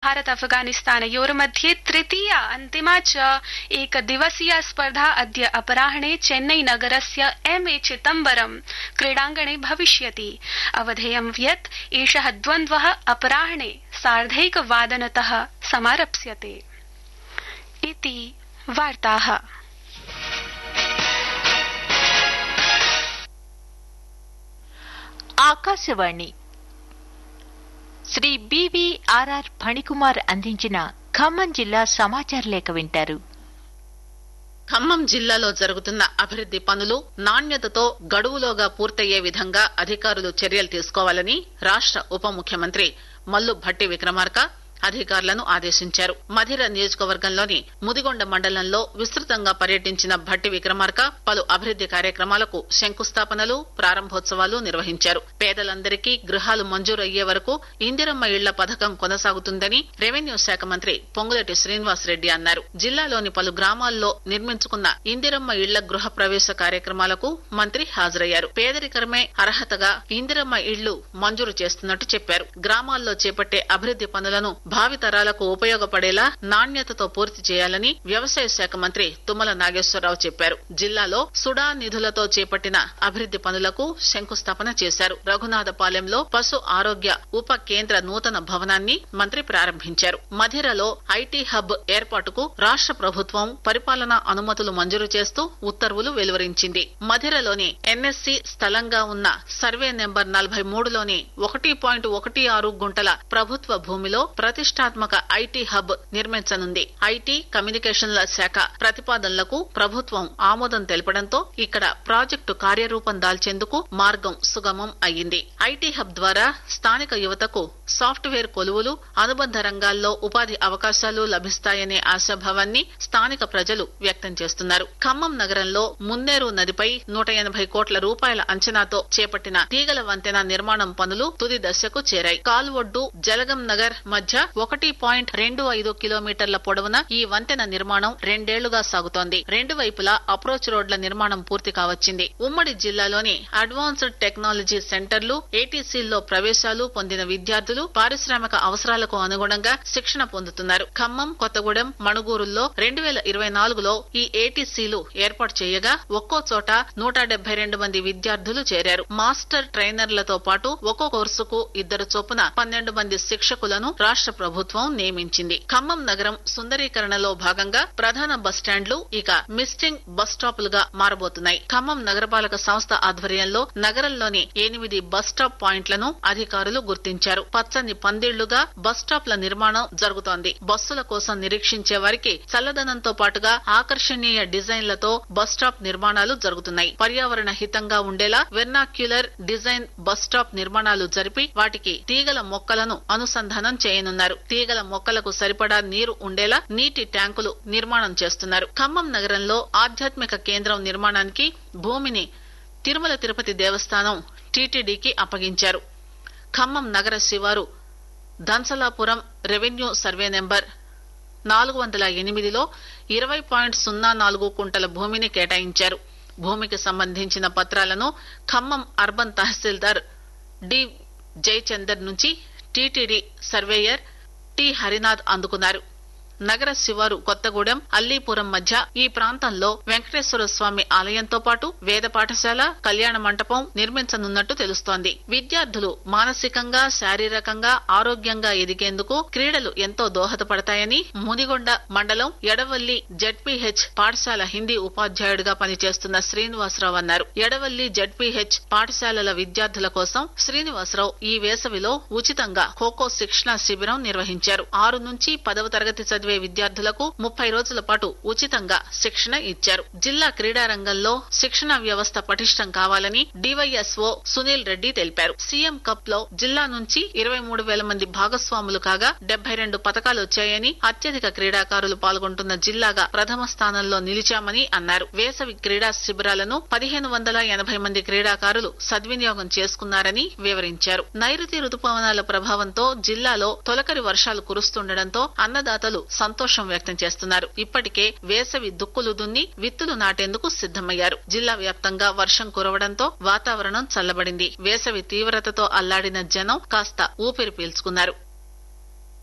भारत अफगानिस्तानयोर्मध्ये तृतीया अन्तिमा च एकदिवसीया स्पर्धा अद्य अपराह्ने चेन्नई नगरस्य एमए चिदम्बरम क्रीडाङ्गणे भविष्यति। अवधेयं यत् एषः द्वन्द्वः अपराह्ने 1:30 समारप्स्यते। इति वार्ताः। ఆకాశవాణి శ్రీ బివిఆర్ఆర్ ఫణికుమార్ అందించిన ఖమ్మం జిల్లా సమాచార లేఖ వింటారు. ఖమ్మం జిల్లాలో జరుగుతున్న అభివృద్ది పనులు నాణ్యతతో గడువులోగా పూర్తయ్యే విధంగా అధికారులు చర్యలు తీసుకోవాలని రాష్ట్ర ఉప ముఖ్యమంత్రి మల్లు భట్టి విక్రమార్క అధికారులను ఆదేశించారు. మధిర నియోజకవర్గంలోని ముదిగొండ మండలంలో విస్తృతంగా పర్యటించిన భట్టి విక్రమార్క పలు అభివృద్ది కార్యక్రమాలకు శంకుస్థాపనలు, ప్రారంభోత్సవాలు నిర్వహించారు. పేదలందరికీ గృహాలు మంజూరు అయ్యే వరకు ఇందిరమ్మ ఇళ్ల పథకం కొనసాగుతుందని రెవెన్యూ శాఖ మంత్రి పొంగులేటి శ్రీనివాసరెడ్డి అన్నారు. జిల్లాలోని పలు గ్రామాల్లో నిర్మించుకున్న ఇందిరమ్మ ఇళ్ల గృహ ప్రవేశ కార్యక్రమాలకు మంత్రి హాజరయ్యారు. పేదరికమే అర్హతగా ఇందిరమ్మ ఇళ్లు మంజూరు చేస్తున్నట్టు చెప్పారు. గ్రామాల్లో చేపట్టే అభివృద్ది పనులను భావితరాలకు ఉపయోగపడేలా నాణ్యతతో పూర్తి చేయాలని వ్యవసాయ శాఖ మంత్రి తుమ్మల నాగేశ్వరరావు చెప్పారు. జిల్లాలో సుడా నిధులతో చేపట్టిన అభివృద్ది పనులకు శంకుస్థాపన చేశారు. రఘునాథపాలెంలో పశు ఆరోగ్య ఉప కేంద్ర నూతన భవనాన్ని మంత్రి ప్రారంభించారు. మధిరలో ఐటీ హబ్ ఏర్పాటుకు రాష్ట్ర ప్రభుత్వం పరిపాలనా అనుమతులు మంజూరు చేస్తూ ఉత్తర్వులు వెలువరించింది. మధిరలోని ఎన్ఎస్సి స్థలంగా ఉన్న సర్వే నెంబర్ 43లోని 1.16 గుంటల ప్రభుత్వ భూమిలో ప్రతిష్టాత్మక ఐటీ హబ్ నిర్మించనుంది. ఐటీ కమ్యూనికేషన్ల శాఖ ప్రతిపాదనలకు ప్రభుత్వం ఆమోదం తెలపడంతో ఇక్కడ ప్రాజెక్టు కార్యరూపం దాల్చేందుకు మార్గం సుగమం అయ్యింది. ఐటీ హబ్ ద్వారా స్థానిక యువతకు సాఫ్ట్వేర్ కొలువులు, అనుబంధ రంగాల్లో ఉపాధి అవకాశాలు లభిస్తాయనే ఆశాభావాన్ని స్థానిక ప్రజలు వ్యక్తం చేస్తున్నారు. ఖమ్మం నగరంలో మున్నేరు నదిపై 180 కోట్ల రూపాయల అంచనాతో చేపట్టిన తీగల వంతెన నిర్మాణం పనులు తుది దశకు చేరాయి. కాల్వొడ్డు జలగం నగర్ మధ్య 1.25 కిలోమీటర్ల పొడవున ఈ వంతెన నిర్మాణం 2 ఏళ్లుగా సాగుతోంది. రెండు వైపులా అప్రోచ్ రోడ్ల నిర్మాణం పూర్తి కావచ్చింది. ఉమ్మడి జిల్లాలోని అడ్వాన్స్డ్ టెక్నాలజీ సెంటర్లు, ఏటీసీల్లో ప్రవేశాలు పొందిన విద్యార్థులు పారిశ్రామిక అవసరాలకు అనుగుణంగా శిక్షణ పొందుతున్నారు. ఖమ్మం, కొత్తగూడెం, మణుగూరుల్లో 2024లో ఈ ఏటీసీలు ఏర్పాటు చేయగా ఒక్కో చోట 172 మంది విద్యార్థులు చేరారు. మాస్టర్ ట్రైనర్లతో పాటు ఒక్కో కోర్సుకు 2 చొప్పున 12 మంది శిక్షకులను రాష్ట్ర ప్రభుత్వం నియమించింది. ఖమ్మం నగరం సుందరీకరణలో భాగంగా ప్రధాన బస్టాండ్లు ఇక మిస్టింగ్ బస్ స్టాపులుగా మారబోతున్నాయి. ఖమ్మం నగరపాలక సంస్థ ఆధ్వర్యంలో నగరంలోని 8 బస్ స్టాప్ పాయింట్లను అధికారులు గుర్తించారు. పచ్చని పందిళ్లుగా బస్ స్టాప్ల నిర్మాణం జరుగుతోంది. బస్సుల కోసం నిరీక్షించే వారికి చల్లదనంతో పాటుగా ఆకర్షణీయ డిజైన్లతో బస్ స్టాప్ నిర్మాణాలు జరుగుతున్నాయి. పర్యావరణ హితంగా ఉండేలా వెర్నాక్యులర్ డిజైన్ బస్ స్టాప్ నిర్మాణాలు జరిపి వాటికి తీగల మొక్కలను అనుసంధానం చేయనున్నారు. తీగల మొక్కలకు సరిపడా నీరు ఉండేలా నీటి ట్యాంకులు నిర్మాణం చేస్తున్నారు. ఖమ్మం నగరంలో ఆధ్యాత్మిక కేంద్రం నిర్మాణానికి భూమిని తిరుమల తిరుపతి దేవస్థానం టీటీడీకి అప్పగించారు. ఖమ్మం నగర శివారు ధన్సలాపురం రెవెన్యూ సర్వే నెంబర్ 408లో 20.04 కుంటల భూమిని కేటాయించారు. భూమికి సంబంధించిన పత్రాలను ఖమ్మం అర్బన్ తహసీల్దార్ డి జయచందర్ నుంచి టీటీడీ సర్వేయర్ టి హరినాథ్ అందుకున్నారు. నగర శివారు కొత్తగూడెం, అల్లీపురం మధ్య ఈ ప్రాంతంలో వెంకటేశ్వర స్వామి ఆలయంతో పాటు వేద పాఠశాల, కళ్యాణ మంటపం నిర్మించనున్నట్టు తెలుస్తోంది. విద్యార్థులు మానసికంగా, శారీరకంగా ఆరోగ్యంగా ఎదిగేందుకు క్రీడలు ఎంతో దోహదపడతాయని ముదిగొండ మండలం ఎడవల్లి జెడ్పీహెచ్ పాఠశాల హిందీ ఉపాధ్యాయుడిగా పనిచేస్తున్న శ్రీనివాసరావు అన్నారు. ఎడవల్లి జెడ్పీహెచ్ పాఠశాలల విద్యార్థుల కోసం శ్రీనివాసరావు ఈ వేసవిలో ఉచితంగా ఖోఖో శిక్షణా శిబిరం నిర్వహించారు. 6 నుంచి 10వ తరగతి చదివే విద్యార్థులకు 30 రోజుల పాటు ఉచితంగా శిక్షణ ఇచ్చారు. జిల్లా క్రీడా రంగంలో శిక్షణ వ్యవస్థ పటిష్టం కావాలని డివైఎస్ఓ సునీల్ రెడ్డి తెలిపారు. సీఎం కప్ లో జిల్లా నుంచి 23,000 మంది భాగస్వాములు కాగా 72 పతకాలు వచ్చాయని, అత్యధిక క్రీడాకారులు పాల్గొంటున్న జిల్లాగా ప్రథమ స్థానంలో నిలిచామని అన్నారు. వేసవి క్రీడా శిబిరాలను 1580 మంది క్రీడాకారులు సద్వినియోగం చేసుకున్నారని వివరించారు. నైరుతి రుతుపవనాల ప్రభావంతో జిల్లాలో తొలకరి వర్షాలు కురుస్తుండటంతో అన్నదాతలు సంతోషం వ్యక్తం చేస్తున్నారు. ఇప్పటికే వేసవి దుక్కులు దున్ని విత్తులు నాటేందుకు సిద్దమయ్యారు. జిల్లా వ్యాప్తంగా వర్షం కురవడంతో వాతావరణం చల్లబడింది. వేసవి తీవ్రతతో అల్లాడిన జనం కాస్త ఊపిరి పీల్చుకున్నారు.